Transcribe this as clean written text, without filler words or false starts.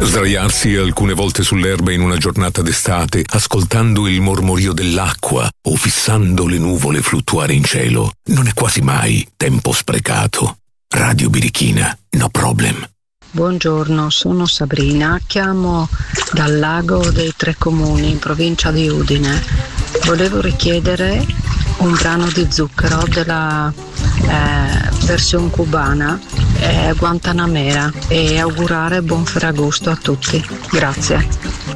Sdraiarsi alcune volte sull'erba in una giornata d'estate, ascoltando il mormorio dell'acqua o fissando le nuvole fluttuare in cielo, non è quasi mai tempo sprecato. Radio Birichina, no problem. Buongiorno, sono Sabrina, chiamo dal Lago dei Tre Comuni in provincia di Udine. Volevo richiedere un brano di Zucchero della versione cubana, Guantanamera, e augurare buon Ferragosto a tutti. Grazie.